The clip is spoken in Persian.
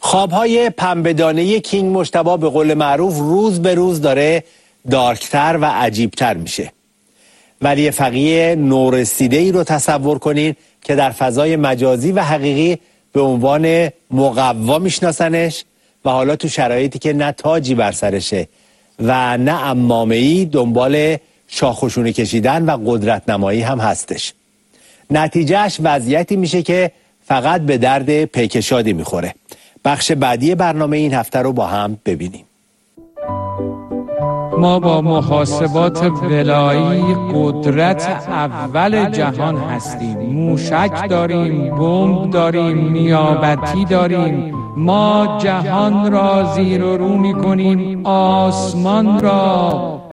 خوابهای پنبه‌دانه کینگ مجتبی به قول معروف روز به روز داره دارکتر و عجیبتر میشه. ولی فقیه نورسیده‌ای رو تصور کنین که در فضای مجازی و حقیقی به عنوان مقوا میشناسنش و حالا تو شرایطی که نه تاجی بر سرشه و نه عمامه‌ای دنبال شاخوشونه کشیدن و قدرت نمایی هم هستش. نتیجهش وضعیتی میشه که فقط به درد پیکشادی میخوره. بخش بعدی برنامه این هفته رو با هم ببینیم. ما با محاسبات ولایی قدرت اول جهان هستیم. موشک داریم، بمب داریم، نیابتی داریم. ما جهان را زیر و رو می‌کنیم، آسمان را